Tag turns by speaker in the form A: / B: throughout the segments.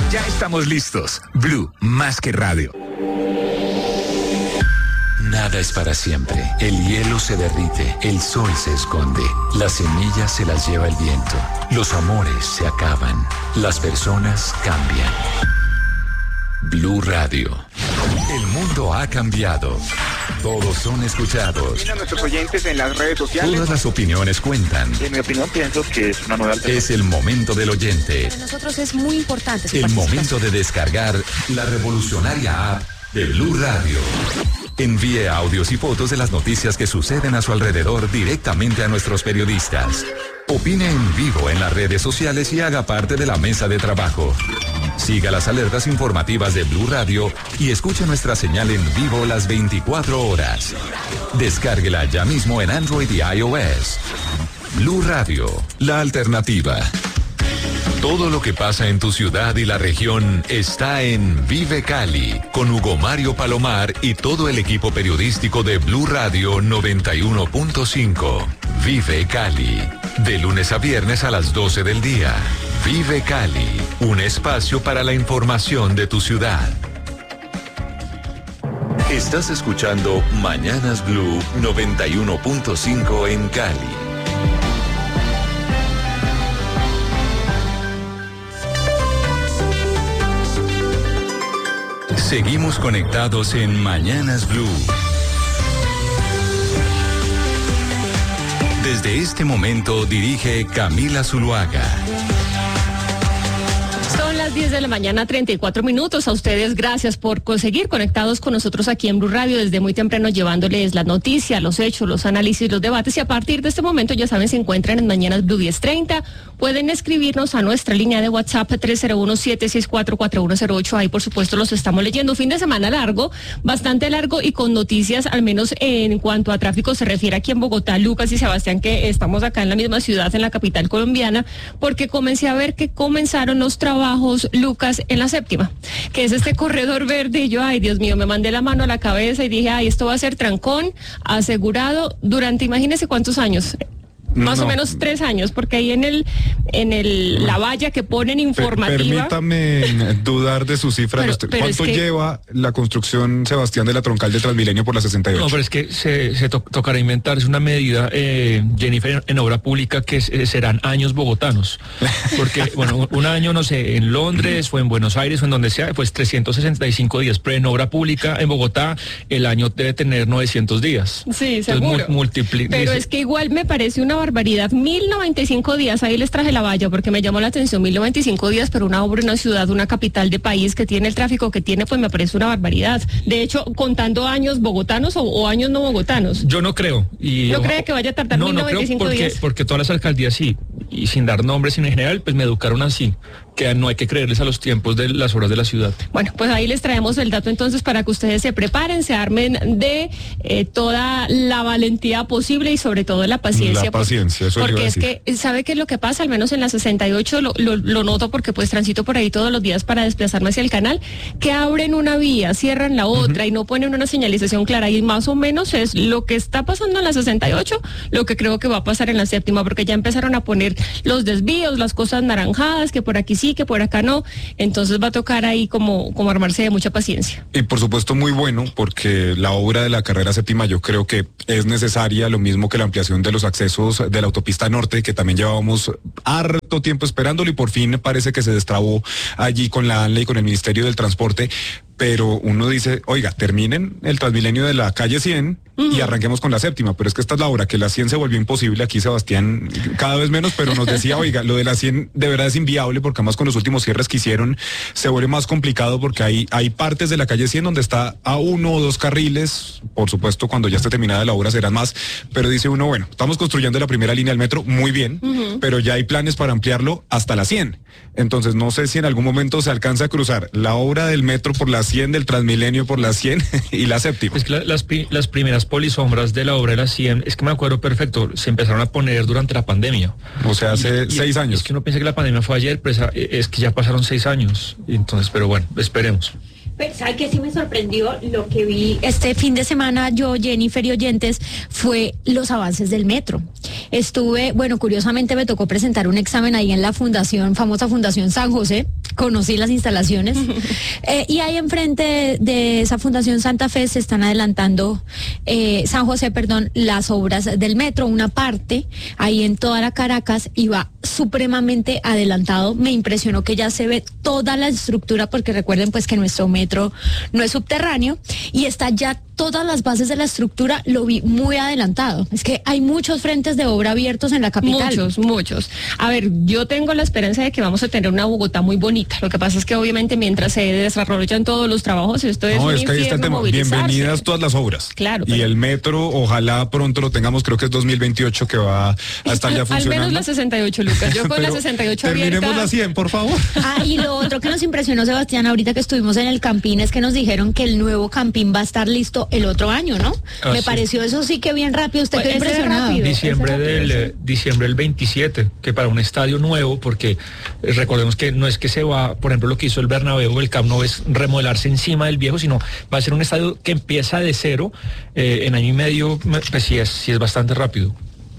A: Ya estamos listos. Blue, más que radio.
B: Nada es para siempre. El hielo se derrite, el sol se esconde, las semillas se las lleva el viento, los amores se acaban, las personas cambian. Blue Radio. El mundo ha cambiado. Todos son escuchados.
C: A nuestros oyentes en las redes sociales.
B: Todas las opiniones cuentan.
C: En mi opinión, pienso que es una nueva alternativa.
B: Es el momento del oyente.
D: Para nosotros es muy importante su
B: El
D: participación.
B: momento de descargar la revolucionaria app de Blue Radio. Envíe audios y fotos de las noticias que suceden a su alrededor directamente a nuestros periodistas. Opine en vivo en las redes sociales y haga parte de la mesa de trabajo. Siga las alertas informativas de Blue Radio y escuche nuestra señal en vivo las 24 horas. Descárguela ya mismo en Android y iOS. Blue Radio, la alternativa. Todo lo que pasa en tu ciudad y la región está en Vive Cali, con Hugo Mario Palomar y todo el equipo periodístico de Blue Radio 91.5. Vive Cali, de lunes a viernes a las 12 del día. Vive Cali, un espacio para la información de tu ciudad. Estás escuchando Mañanas Blue 91.5 en Cali. Seguimos conectados en Mañanas Blue. Desde este momento dirige Camila Zuluaga.
D: Son las 10 de la mañana, 34 minutos. A ustedes, gracias por seguir conectados con nosotros aquí en Blue Radio desde muy temprano, llevándoles las noticias, los hechos, los análisis, los debates. Y a partir de este momento, ya saben, se encuentran en Mañanas Blue 10:30. Pueden escribirnos a nuestra línea de WhatsApp 301-764-4108. Ahí, por supuesto, los estamos leyendo. Fin de semana largo, bastante largo y con noticias, al menos en cuanto a tráfico se refiere aquí en Bogotá, Lucas y Sebastián, que estamos acá en la misma ciudad, en la capital colombiana, porque comencé a ver que comenzaron los trabajos, Lucas, en la séptima, que es este corredor verde. Y yo, ay, Dios mío, me mandé la mano a la cabeza y dije, ay, esto va a ser trancón asegurado durante, imagínese cuántos años. Más o menos 3 años, porque ahí la valla que ponen informativa.
E: Permítame dudar de sus cifras. ¿Cuánto
D: es que
E: lleva la construcción, Sebastián, de la troncal de Transmilenio por la 68?
F: No, pero es que se tocará inventar, es una medida, Jennifer, en obra pública que serán años bogotanos. Porque, bueno, un año, no sé, en Londres o en Buenos Aires o en donde sea, pues 365 días. Pero en obra pública, en Bogotá, el año debe tener 900 días.
D: Sí, seguro. Pero es que igual me parece una barbaridad. 1095 días, ahí les traje la valla porque me llamó la atención. 1095 días, pero una obra en una ciudad, una capital de país que tiene el tráfico que tiene, pues me parece una barbaridad. De hecho, contando años bogotanos o años no bogotanos.
F: Yo no creo.
D: ¿No cree que vaya a tardar 1095 días?
F: Porque todas las alcaldías sí, y sin dar nombres en general, pues me educaron así, que no hay que creerles a los tiempos de las obras de la ciudad. Bueno,
D: pues ahí les traemos el dato entonces para que ustedes se preparen, se armen de toda la valentía posible y sobre todo la paciencia.
E: La paciencia, eso
D: porque es que, ¿sabe qué es lo que pasa? Al menos en la 68 lo noto porque pues transito por ahí todos los días para desplazarme hacia el canal, que abren una vía, cierran la otra y no ponen una señalización clara, y más o menos es lo que está pasando en la 68, lo que creo que va a pasar en la séptima, porque ya empezaron a poner los desvíos, las cosas naranjadas, que por aquí sí, que por acá no, entonces va a tocar ahí como armarse de mucha paciencia.
E: Y por supuesto muy bueno, porque la obra de la carrera séptima yo creo que es necesaria, lo mismo que la ampliación de los accesos de la autopista norte, que también llevábamos harto tiempo esperándolo y por fin parece que se destrabó allí con la ANLA y con el Ministerio del Transporte. Pero uno dice, oiga, terminen el Transmilenio de la calle 100 y arranquemos con la séptima, pero es que esta es la hora, que la 100 se volvió imposible. Aquí Sebastián cada vez menos, pero nos decía, oiga, lo de la 100 de verdad es inviable, porque además con los últimos cierres que hicieron se vuelve más complicado, porque hay partes de la calle 100 donde está a 1 o 2 carriles, por supuesto cuando ya esté terminada la obra serán más, pero dice uno, bueno, estamos construyendo la primera línea del metro, muy bien, pero ya hay planes para ampliarlo hasta la 100. Entonces no sé si en algún momento se alcanza a cruzar la obra del metro por la 100, del Transmilenio por la 100 y la séptima.
F: Es que las primeras polisombras de la obra de la 100, es que me acuerdo perfecto, se empezaron a poner durante la pandemia.
E: O sea, hace 6 años.
F: Es que uno piensa que la pandemia fue ayer, pero es que ya pasaron 6 años. Entonces, pero bueno, esperemos.
G: ¿Sabe qué sí me sorprendió? Lo que vi este fin de semana yo, Jennifer y oyentes, fue los avances del metro. Curiosamente me tocó presentar un examen ahí en la famosa Fundación San José, conocí las instalaciones. Y ahí enfrente de esa Fundación Santa Fe se están adelantando, San José, las obras del metro, una parte, ahí en toda la Caracas, y va supremamente adelantado. Me impresionó que ya se ve toda la estructura, porque recuerden pues que nuestro metro no es subterráneo, y está ya todas las bases de la estructura, lo vi muy adelantado. Es que hay muchos frentes de obra abiertos en la capital.
D: Muchos. A ver, yo tengo la esperanza de que vamos a tener una Bogotá muy bonita. Lo que pasa es que obviamente mientras se desarrollan todos los trabajos, esto es un
E: que ahí está el tema. Bienvenidas todas las obras.
D: Claro.
E: Y el metro, ojalá pronto lo tengamos, creo que es 2028 que va a estar ya funcionando.
D: Al menos la 68, Lucas. Yo con la 68 abierta.
E: Terminemos la 100, por favor.
G: Y lo otro que nos impresionó, Sebastián, ahorita que estuvimos en el Campín, es que nos dijeron que el nuevo Campín va a estar listo el otro año, ¿no? Me pareció eso sí que bien rápido. Usted quedó impresionado.
F: Diciembre del 27, que para un estadio nuevo, porque recordemos que no es que se va, por ejemplo, lo que hizo el Bernabéu, el Camp Nou, es remodelarse encima del viejo, sino va a ser un estadio que empieza de cero, en año y medio, pues sí es bastante rápido.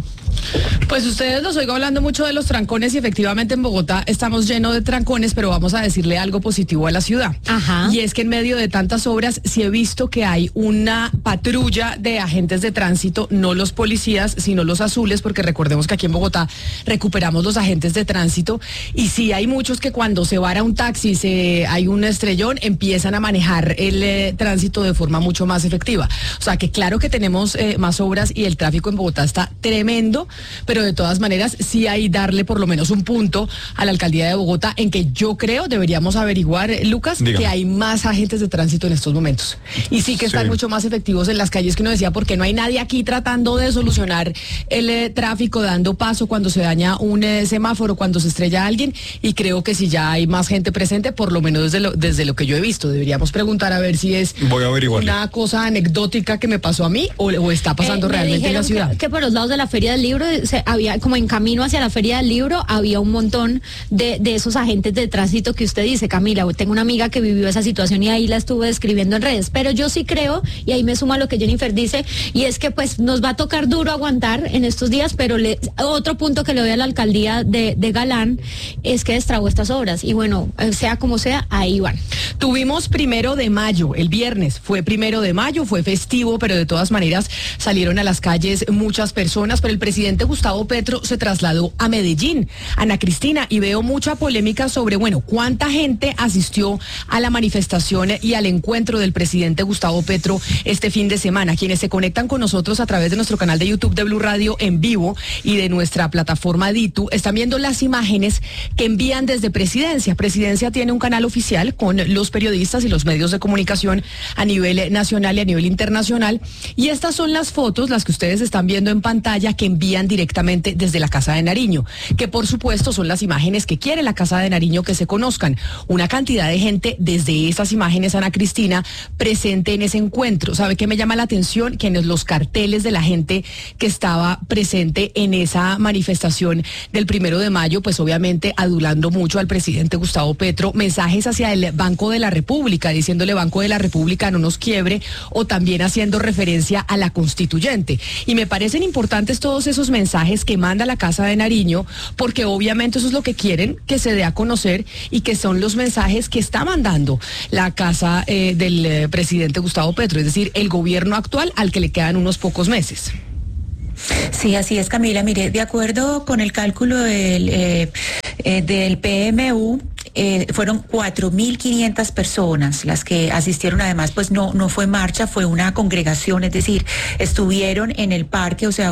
H: Pues ustedes los oigo hablando mucho de los trancones, y efectivamente en Bogotá estamos llenos de trancones, pero vamos a decirle algo positivo a la ciudad.
G: Ajá.
H: Y es que en medio de tantas obras sí he visto que hay una patrulla de agentes de tránsito, no los policías, sino los azules, porque recordemos que aquí en Bogotá recuperamos los agentes de tránsito, y sí hay muchos que cuando se vara un taxi, hay un estrellón, empiezan a manejar el tránsito de forma mucho más efectiva. O sea que claro que tenemos más obras y el tráfico en Bogotá está tremendo, pero de todas maneras sí hay darle por lo menos un punto a la alcaldía de Bogotá, en que yo creo deberíamos averiguar, Lucas,
E: Dígame.
H: que hay más agentes de tránsito en estos momentos, y sí que están mucho más efectivos en las calles, que uno decía, porque no hay nadie aquí tratando de solucionar el tráfico, dando paso cuando se daña un semáforo, cuando se estrella alguien, y creo que si ya hay más gente presente, por lo menos desde lo que yo he visto. Deberíamos preguntar a ver si es una cosa anecdótica que me pasó a mí o está pasando realmente en la ciudad.
G: Que por los lados de la Feria del Libro había, como en camino hacia la Feria del Libro, había un montón de esos agentes de tránsito que usted dice, Camila. Tengo una amiga que vivió esa situación y ahí la estuve describiendo en redes, pero yo sí creo, y ahí me suma lo que Jennifer dice, y es que pues nos va a tocar duro aguantar en estos días, pero otro punto que le doy a la alcaldía de Galán es que destrabó estas obras, y bueno, sea como sea, ahí van.
H: Tuvimos 1 de mayo, el viernes fue 1 de mayo, fue festivo, pero de todas maneras salieron a las calles muchas personas, pero el presidente Gustavo Petro se trasladó a Medellín, Ana Cristina, y veo mucha polémica sobre, cuánta gente asistió a la manifestación y al encuentro del presidente Gustavo Petro este fin de semana. Quienes se conectan con nosotros a través de nuestro canal de YouTube de Blue Radio en vivo y de nuestra plataforma Ditu, están viendo las imágenes que envían desde Presidencia. Presidencia tiene un canal oficial con los periodistas y los medios de comunicación a nivel nacional y a nivel internacional, y estas son las fotos, las que ustedes están viendo en pantalla, que envían directamente desde la Casa de Nariño, que por supuesto son las imágenes que quiere la Casa de Nariño que se conozcan. Una cantidad de gente desde esas imágenes, Ana Cristina, presente en ese encuentro. ¿Sabe qué me llama la atención? Que en los carteles de la gente que estaba presente en esa manifestación del 1 de mayo, pues obviamente adulando mucho al presidente Gustavo Petro, mensajes hacia el Banco de la República, diciéndole: Banco de la República, no nos quiebre, o también haciendo referencia a la constituyente. Y me parecen importantes todos esos mensajes que manda la Casa de Nariño, porque obviamente eso es lo que quieren que se dé a conocer, y que son los mensajes que está mandando la casa del presidente Gustavo Petro, es decir, el gobierno actual al que le quedan unos pocos meses.
I: Sí, así es, Camila. Mire, de acuerdo con el cálculo del PMU, fueron 4.500 personas las que asistieron. Además, pues no fue marcha, fue una congregación, es decir, estuvieron en el parque, o sea,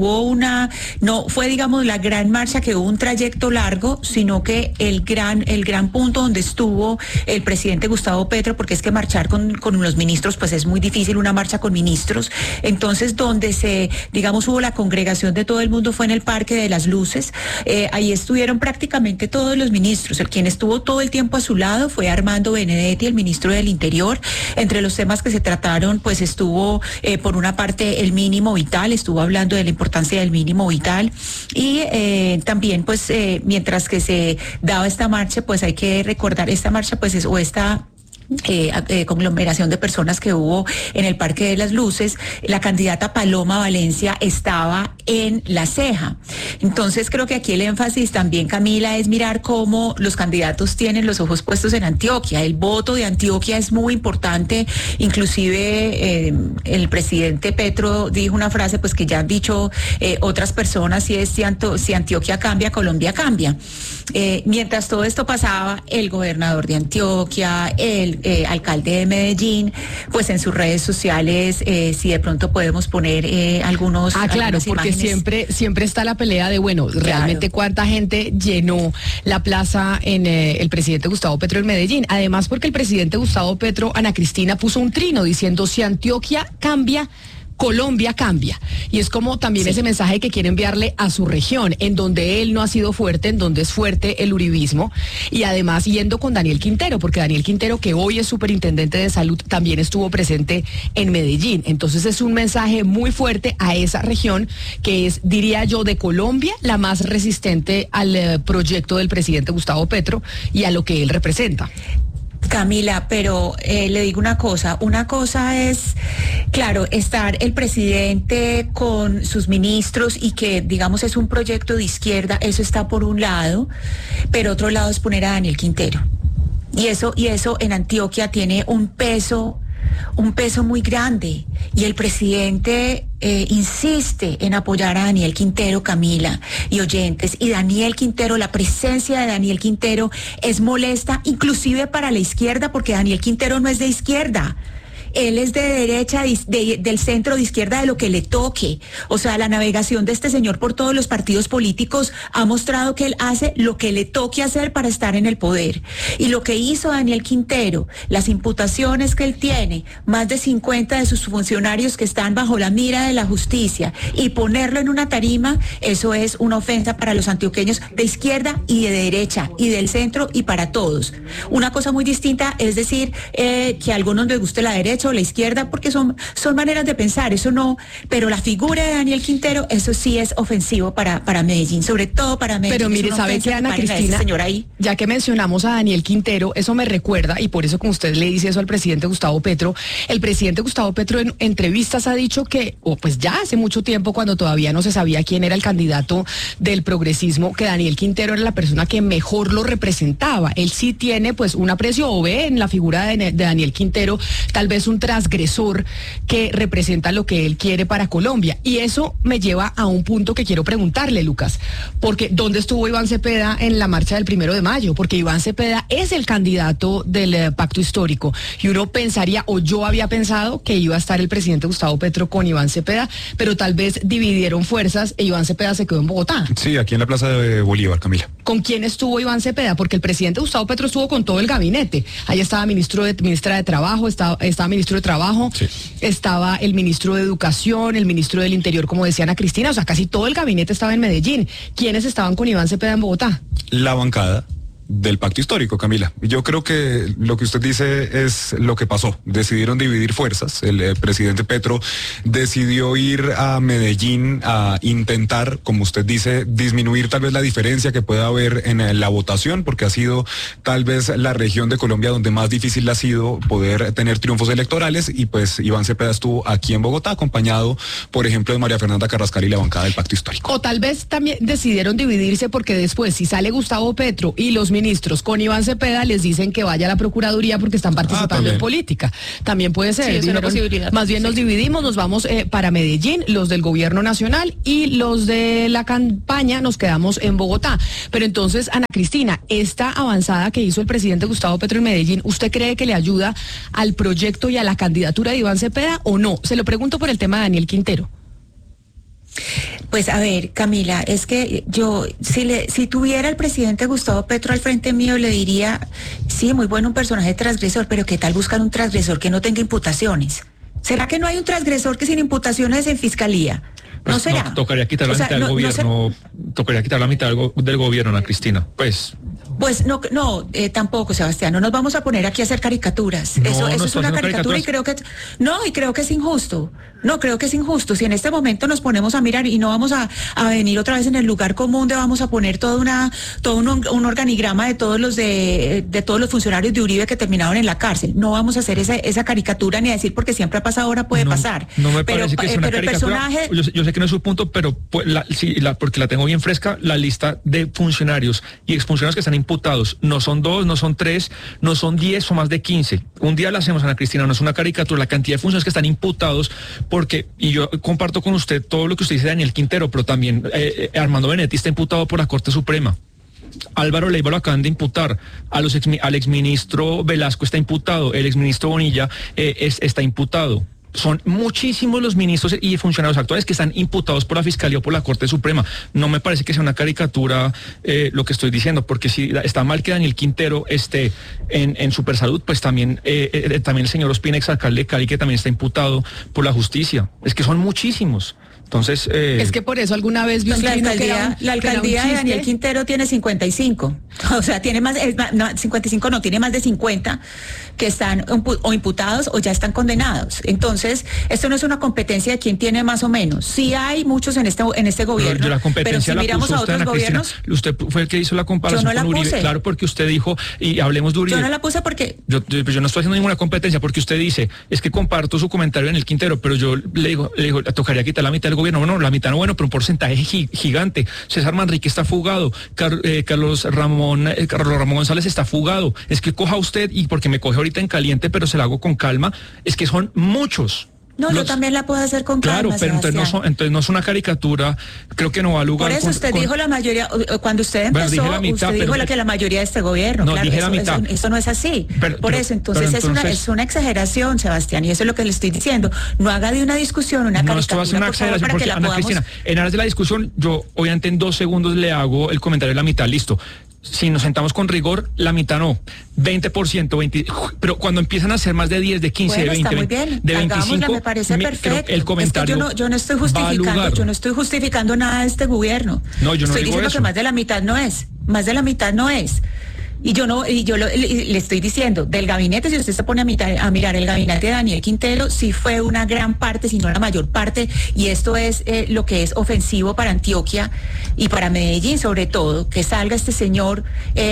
I: no fue, digamos, la gran marcha, que hubo un trayecto largo, sino que el gran punto donde estuvo el presidente Gustavo Petro, porque es que marchar con los ministros, pues es muy difícil, una marcha con ministros. Entonces, donde digamos, hubo la congregación de todo el mundo fue en el Parque de las Luces. Ahí estuvieron prácticamente todos los ministros. Quien estuvo todo el tiempo a su lado fue Armando Benedetti, el ministro del Interior. Entre los temas que se trataron, pues estuvo, por una parte, el mínimo vital, estuvo hablando de la importancia del mínimo vital, y también, pues, mientras que se daba esta marcha, pues hay que recordar esta marcha, pues, esta conglomeración de personas que hubo en el Parque de las Luces. La candidata Paloma Valencia estaba en La Ceja. Entonces creo que aquí el énfasis también, Camila, es mirar cómo los candidatos tienen los ojos puestos en Antioquia. El voto de Antioquia es muy importante, inclusive el presidente Petro dijo una frase pues que ya han dicho otras personas, y es si Antioquia cambia, Colombia cambia. Mientras todo esto pasaba, el gobernador de Antioquia, el alcalde de Medellín, pues en sus redes sociales, si de pronto podemos poner algunos.
H: Claro, porque siempre está la pelea de, bueno, realmente cuánta gente llenó la plaza en el presidente Gustavo Petro en Medellín. Además, porque el presidente Gustavo Petro, Ana Cristina, puso un trino diciendo: si Antioquia cambia, Colombia cambia. Y es como también ese mensaje que quiere enviarle a su región, en donde él no ha sido fuerte, en donde es fuerte el uribismo, y además yendo con Daniel Quintero, porque Daniel Quintero, que hoy es superintendente de salud, también estuvo presente en Medellín. Entonces es un mensaje muy fuerte a esa región, que es, diría yo, de Colombia, la más resistente al proyecto del presidente Gustavo Petro y a lo que él representa.
I: Camila, pero le digo una cosa es, claro, estar el presidente con sus ministros y que, digamos, es un proyecto de izquierda, eso está por un lado, pero otro lado es poner a Daniel Quintero. Y eso en Antioquia tiene un peso muy grande, y el presidente insiste en apoyar a Daniel Quintero, Camila y oyentes, y Daniel Quintero, la presencia de Daniel Quintero es molesta inclusive para la izquierda, porque Daniel Quintero no es de izquierda. Él es de derecha, del centro, de izquierda, de lo que le toque. O sea, la navegación de este señor por todos los partidos políticos ha mostrado que él hace lo que le toque hacer para estar en el poder. Y lo que hizo Daniel Quintero, las imputaciones que él tiene, más de 50 de sus funcionarios que están bajo la mira de la justicia, y ponerlo en una tarima, eso es una ofensa para los antioqueños de izquierda y de derecha, y del centro, y para todos. Una cosa muy distinta es decir que a algunos les guste la derecha o la izquierda, porque son maneras de pensar, eso no, pero la figura de Daniel Quintero, eso sí es ofensivo para Medellín, sobre todo para Medellín.
H: Pero mire, ¿sabe qué, Ana Cristina?
I: Ahí.
H: Ya que mencionamos a Daniel Quintero, eso me recuerda, y por eso como usted le dice eso al presidente Gustavo Petro, el presidente Gustavo Petro en entrevistas ha dicho que, pues ya hace mucho tiempo, cuando todavía no se sabía quién era el candidato del progresismo, que Daniel Quintero era la persona que mejor lo representaba. Él sí tiene pues un aprecio, o ve en la figura de Daniel Quintero tal vez un transgresor que representa lo que él quiere para Colombia. Y eso me lleva a un punto que quiero preguntarle, Lucas, porque ¿dónde estuvo Iván Cepeda en la marcha del 1 de mayo? Porque Iván Cepeda es el candidato del pacto histórico, y uno pensaría, o yo había pensado, que iba a estar el presidente Gustavo Petro con Iván Cepeda, pero tal vez dividieron fuerzas e Iván Cepeda se quedó en Bogotá.
E: Sí, aquí en la Plaza de Bolívar, Camila.
H: ¿Con quién estuvo Iván Cepeda? Porque el presidente Gustavo Petro estuvo con todo el gabinete. Ahí estaba ministra de Trabajo, estaba ministro de Trabajo, sí. Estaba el ministro de Educación, el ministro del Interior, como decía Ana Cristina, o sea, casi todo el gabinete estaba en Medellín. ¿Quiénes estaban con Iván Cepeda en Bogotá?
E: La bancada del pacto histórico, Camila. Yo creo que lo que usted dice es lo que pasó. Decidieron dividir fuerzas. El presidente Petro decidió ir a Medellín a intentar, como usted dice, disminuir tal vez la diferencia que pueda haber en la votación, porque ha sido tal vez la región de Colombia donde más difícil ha sido poder tener triunfos electorales, y pues Iván Cepeda estuvo aquí en Bogotá acompañado, por ejemplo, de María Fernanda Carrascal y la bancada del pacto histórico.
H: O tal vez también decidieron dividirse porque después, si sale Gustavo Petro y los ministros con Iván Cepeda, les dicen que vaya a la Procuraduría porque están participando en política. También puede ser.
D: Sí, es una posibilidad.
H: Más bien nos dividimos, nos vamos para Medellín, los del gobierno nacional, y los de la campaña nos quedamos en Bogotá. Pero entonces, Ana Cristina, esta avanzada que hizo el presidente Gustavo Petro en Medellín, ¿usted cree que le ayuda al proyecto y a la candidatura de Iván Cepeda o no? Se lo pregunto por el tema de Daniel Quintero.
I: Pues a ver, Camila, es que yo, si tuviera el presidente Gustavo Petro al frente mío, le diría, sí, muy bueno un personaje transgresor, pero ¿qué tal buscar un transgresor que no tenga imputaciones? ¿Será que no hay un transgresor que sin imputaciones en fiscalía?
F: Pues
I: ¿No será?
F: No, tocaría quitar la mitad del gobierno, tocaría quitar la mitad del gobierno, Ana Cristina. Pues
I: Pues no, tampoco, Sebastián, no nos vamos a poner aquí a hacer caricaturas.
F: No,
I: eso
F: no
I: es una caricatura y creo que es injusto. No, creo que es injusto. Si en este momento nos ponemos a mirar y no vamos a venir otra vez en el lugar común de vamos a poner todo un organigrama de todos los funcionarios de Uribe que terminaron en la cárcel. No vamos a hacer esa caricatura ni a decir porque siempre ha pasado, ahora puede pasar.
F: No me parece que sea una caricatura.
I: El personaje...
F: Yo sé que no es su punto, pero porque la tengo bien fresca, la lista de funcionarios y exfuncionarios que están imputados no son 2, no son 3, no son 10 o más de 15. Un día la hacemos, Ana Cristina, no es una caricatura, la cantidad de funcionarios que están imputados, porque, y yo comparto con usted todo lo que usted dice, Daniel Quintero, pero también Armando Benedetti está imputado por la Corte Suprema. Álvaro Leiva lo acaban de imputar, al exministro Velasco está imputado, el exministro Bonilla está imputado. Son muchísimos los ministros y funcionarios actuales que están imputados por la Fiscalía o por la Corte Suprema. No me parece que sea una caricatura lo que estoy diciendo, porque si está mal que Daniel Quintero esté en Supersalud, pues también el señor Ospina, exalcalde de Cali, que también está imputado por la justicia. Es que son muchísimos. Entonces,
H: es que por eso alguna vez vi
I: pues la alcaldía de Daniel Quintero tiene 55, o sea, tiene más, 55 no, tiene más de 50 que están o imputados o ya están condenados. Entonces, esto no es una competencia de quién tiene más o menos. Sí hay muchos en este gobierno, pero si miramos a otros gobiernos...
F: Usted fue el que hizo la comparación con Uribe, claro, porque usted dijo, y hablemos de Uribe.
I: Yo no la puse porque...
F: Yo no estoy haciendo ninguna competencia, porque usted dice, es que comparto su comentario en el Quintero, pero yo le digo, tocaría quitar la mitad del gobierno. Bueno, la mitad no, bueno, pero un porcentaje gigante. César Manrique está fugado, Carlos Ramón González está fugado. Es que coja usted, y porque me coge ahorita en caliente, pero se la hago con calma, es que son muchos.
I: No, yo también la puedo hacer con calma.
F: Claro, pero entonces no es una caricatura, creo que no va a lugar.
I: Por eso usted dijo la mayoría, cuando usted empezó,
F: dije la mitad,
I: usted dijo que la mayoría de este gobierno.
F: No,
I: claro,
F: dije la mitad.
I: Eso no es así. Es una exageración, Sebastián, y eso es lo que le estoy diciendo. No haga de una discusión una caricatura,
F: esto va a ser una exageración,
I: para que la
F: Ana
I: podamos...
F: Cristina, en aras de la discusión, yo obviamente en 2 segundos le hago el comentario de la mitad, listo. Si nos sentamos con rigor, la mitad no, 20%, 20%, pero cuando empiezan a ser más de 10, de 15,
I: bueno,
F: de 20,
I: muy bien.
F: De 25,
I: me parece perfecto.
F: El comentario
I: es que yo no estoy justificando nada de este gobierno.
F: No, yo no
I: estoy
F: digo
I: diciendo
F: eso.
I: que más de la mitad no es. Y yo le estoy diciendo, del gabinete, si usted se pone a mirar el gabinete de Daniel Quintero, sí fue una gran parte, si no la mayor parte, y esto es lo que es ofensivo para Antioquia y para Medellín, sobre todo, que salga este señor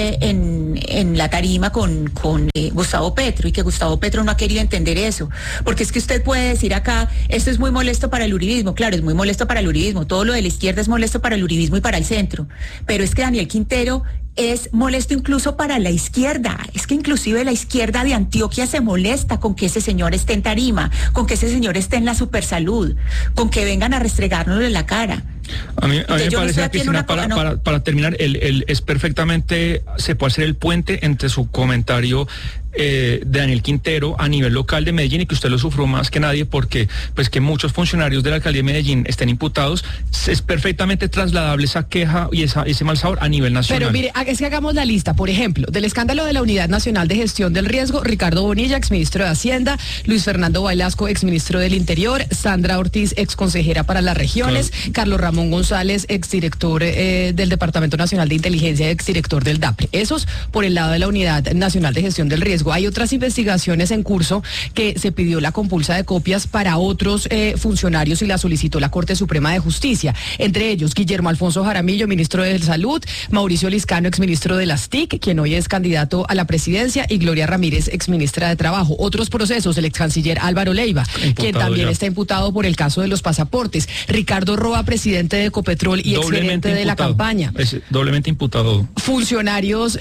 I: en la tarima con Gustavo Petro, y que Gustavo Petro no ha querido entender eso, porque es que usted puede decir acá, esto es muy molesto para el uribismo, claro, es muy molesto para el uribismo, todo lo de la izquierda es molesto para el uribismo y para el centro, pero es que Daniel Quintero es molesto incluso para la izquierda. Es que inclusive la izquierda de Antioquia se molesta con que ese señor esté en tarima, con que ese señor esté en la Supersalud, con que vengan a restregárnoslo en la cara.
F: A mí me parece, Cristina, para terminar, es perfectamente, se puede hacer el puente entre su comentario de Daniel Quintero a nivel local de Medellín, y que usted lo sufrió más que nadie, porque pues que muchos funcionarios de la alcaldía de Medellín estén imputados, es perfectamente trasladable esa queja y ese mal sabor a nivel nacional.
H: Pero mire, es que hagamos la lista, por ejemplo, del escándalo de la Unidad Nacional de Gestión del Riesgo, Ricardo Bonilla, exministro de Hacienda, Luis Fernando Velasco, exministro del Interior, Sandra Ortiz, exconsejera para las regiones, claro. Carlos Ramón González, exdirector del Departamento Nacional de Inteligencia, exdirector del DAPRE. Esos por el lado de la Unidad Nacional de Gestión del Riesgo. Hay otras investigaciones en curso que se pidió la compulsa de copias para otros funcionarios y la solicitó la Corte Suprema de Justicia. Entre ellos, Guillermo Alfonso Jaramillo, ministro de Salud, Mauricio Liscano, exministro de las TIC, quien hoy es candidato a la presidencia, y Gloria Ramírez, exministra de Trabajo. Otros procesos, el excanciller Álvaro Leiva, quien también está imputado por el caso de los pasaportes. Ricardo Roa, presidente de Ecopetrol y exgerente de la campaña.
F: Es doblemente imputado.
H: Funcionarios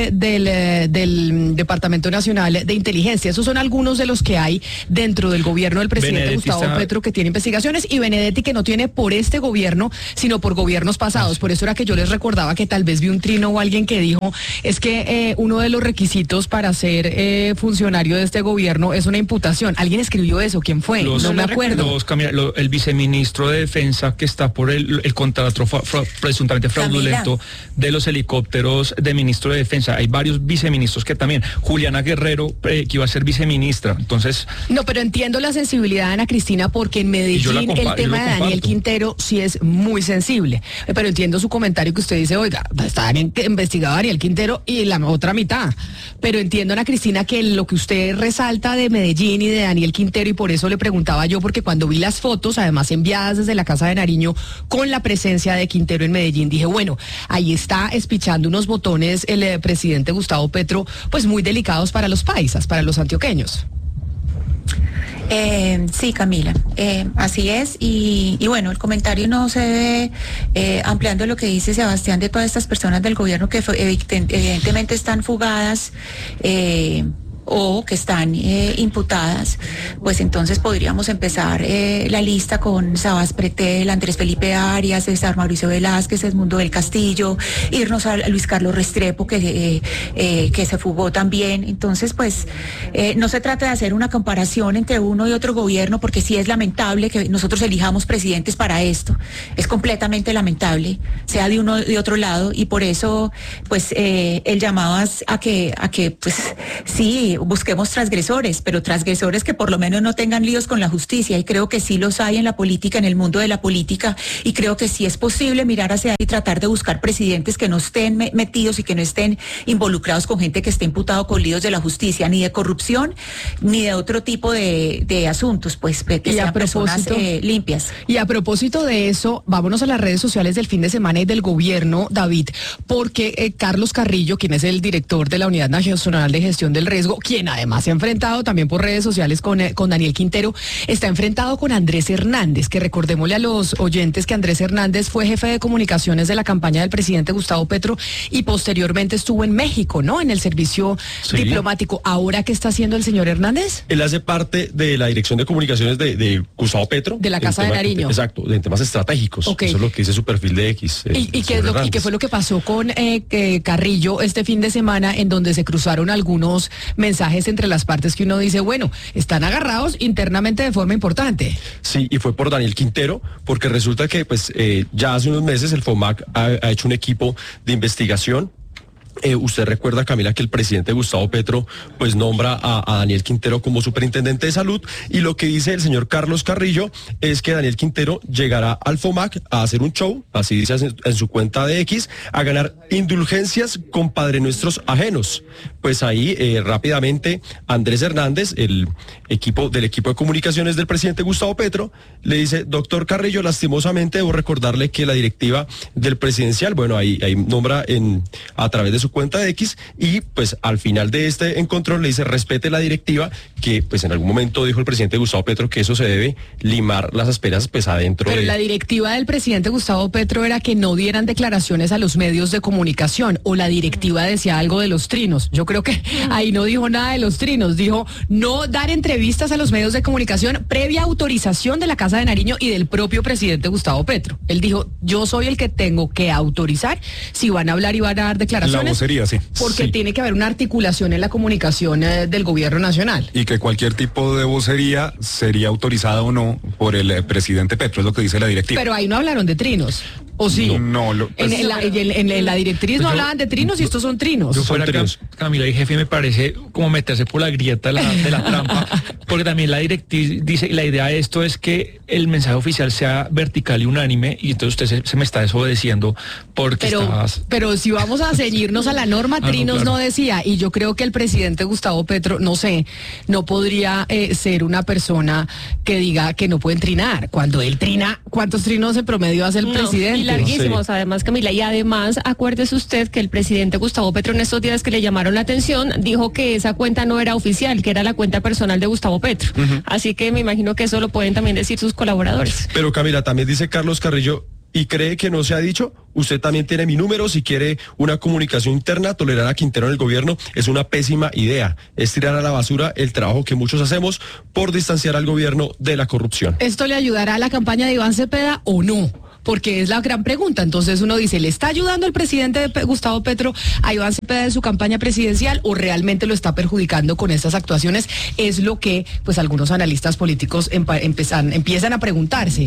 H: del Departamento Nacional de Inteligencia. Esos son algunos de los que hay dentro del gobierno del presidente Benedetti Gustavo Petro, que tiene investigaciones, y Benedetti, que no tiene por este gobierno, sino por gobiernos pasados. Por eso era que yo les recordaba que tal vez vi un trino o alguien que dijo, es que uno de los requisitos para ser funcionario de este gobierno es una imputación. ¿Alguien escribió eso? ¿Quién fue? No me acuerdo.
F: El viceministro de Defensa, que está por el contrato presuntamente fraudulento de los helicópteros de ministro de Defensa. Hay varios viceministros que también. Juliana Guerrero, que iba a ser viceministra. Entonces...
H: No, pero entiendo la sensibilidad de Ana Cristina, porque en Medellín el tema de Daniel Quintero sí es muy sensible. Pero entiendo su comentario que usted dice, oiga, está bien investigado Daniel Quintero y la otra mitad. Pero entiendo, Ana Cristina, que lo que usted resalta de Medellín y de Daniel Quintero, y por eso le preguntaba yo, porque cuando vi las fotos, además enviadas desde la Casa de Nariño, con la presencia de Quintero en Medellín, dije, bueno, ahí está espichando unos botones el presidente Gustavo Petro, pues muy delicados para los paisas, para los antioqueños.
I: Sí, Camila, así es, y bueno, el comentario no se debe, ampliando lo que dice Sebastián, de todas estas personas del gobierno que evidentemente están fugadas, o que están imputadas, pues entonces podríamos empezar la lista con Sabas Pretel, Andrés Felipe Arias, César Mauricio Velázquez, Edmundo del Castillo, irnos a Luis Carlos Restrepo, que se fugó también. Entonces, pues, no se trata de hacer una comparación entre uno y otro gobierno, porque sí es lamentable que nosotros elijamos presidentes para esto. Es completamente lamentable, sea de uno o de otro lado, y por eso, pues, el llamado a que, pues, sí, busquemos transgresores, pero transgresores que por lo menos no tengan líos con la justicia, y creo que sí los hay en la política, en el mundo de la política, y creo que sí es posible mirar hacia ahí y tratar de buscar presidentes que no estén metidos y que no estén involucrados con gente que esté imputado con líos de la justicia, ni de corrupción, ni de otro tipo de asuntos, pues, que sean personas limpias.
H: Y a propósito de eso, vámonos a las redes sociales del fin de semana y del gobierno, David, porque Carlos Carrillo, quien es el director de la Unidad Nacional de Gestión del Riesgo, quien además se ha enfrentado también por redes sociales con Daniel Quintero, está enfrentado con Andrés Hernández, que recordémosle a los oyentes que Andrés Hernández fue jefe de comunicaciones de la campaña del presidente Gustavo Petro y posteriormente estuvo en México, ¿no? En el servicio diplomático. ¿Ahora qué está haciendo el señor Hernández?
J: Él hace parte de la dirección de comunicaciones de Gustavo Petro.
H: De la Casa de Nariño.
J: Exacto, de temas estratégicos.
H: Okay.
J: Eso es lo que dice su perfil de X.
H: ¿Y qué fue lo que pasó con Carrillo este fin de semana, en donde se cruzaron algunos mensajes entre las partes que uno dice, bueno, están agarrados internamente de forma importante?
J: Sí, y fue por Daniel Quintero, porque resulta que pues ya hace unos meses el FOMAC ha hecho un equipo de investigación. Usted recuerda, Camila, que el presidente Gustavo Petro pues nombra a Daniel Quintero como superintendente de salud, y lo que dice el señor Carlos Carrillo es que Daniel Quintero llegará al FOMAC a hacer un show, así dice en su cuenta de X, a ganar indulgencias con Padre Nuestros ajenos. Pues ahí rápidamente Andrés Hernández, el equipo de comunicaciones del presidente Gustavo Petro, le dice: doctor Carrillo, lastimosamente debo recordarle que la directiva del presidencial, bueno, ahí nombra a través de su cuenta de X, y pues al final de este encontrón le dice: respete la directiva, que pues en algún momento dijo el presidente Gustavo Petro que eso se debe limar las asperezas pues adentro.
H: Pero la directiva del presidente Gustavo Petro era que no dieran declaraciones a los medios de comunicación, o la directiva decía algo de los trinos. Yo creo que ahí no dijo nada de los trinos, dijo no dar entrevistas a los medios de comunicación previa autorización de la Casa de Nariño y del propio presidente Gustavo Petro. Él dijo: yo soy el que tengo que autorizar si van a hablar y van a dar declaraciones.
E: La vocería, sí.
H: Porque tiene que haber una articulación en la comunicación del gobierno nacional.
E: Y que cualquier tipo de vocería sería autorizada o no por el presidente Petro, es lo que dice la directiva.
H: Pero ahí no hablaron de trinos, ¿o sí?
E: No.
H: En la directriz no hablaban de trinos, y estos son trinos.
F: Yo fuera Camila y jefe, me parece como meterse por la grieta de la trampa, porque también la directriz dice, la idea de esto es que el mensaje oficial sea vertical y unánime, y entonces usted se me está desobedeciendo porque
H: pero si vamos a ceñirnos a la norma, trinos no decía, y yo creo que el presidente Gustavo Petro, no sé, no podría ser una persona que diga que no pueden trinar. Cuando él trina, ¿cuántos trinos en promedio hace el presidente?
D: Y larguísimos, además, Camila, y además acuérdese usted que el presidente Gustavo Petro, en estos días que le llamaron la atención, dijo que esa cuenta no era oficial, que era la cuenta personal de Gustavo Petro. Así que me imagino que eso lo pueden también decir sus colaboradores.
J: Pero Camila, también dice Carlos Carrillo, ¿y cree que no se ha dicho? Usted también tiene mi número, si quiere una comunicación interna, tolerar a Quintero en el gobierno es una pésima idea. Es tirar a la basura el trabajo que muchos hacemos por distanciar al gobierno de la corrupción.
H: ¿Esto le ayudará a la campaña de Iván Cepeda o no? Porque es la gran pregunta. Entonces uno dice, ¿le está ayudando el presidente Gustavo Petro a Iván Cepeda en su campaña presidencial, o realmente lo está perjudicando con estas actuaciones? Es lo que pues algunos analistas políticos empiezan a preguntarse.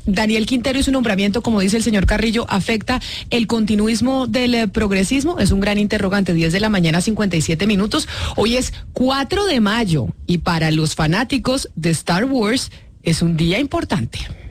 H: Daniel Quintero y su nombramiento, como dice el señor Carrillo, ¿afecta el continuismo del progresismo? Es un gran interrogante. 10 de la mañana, 57 minutos. Hoy es 4 de mayo y para los fanáticos de Star Wars es un día importante.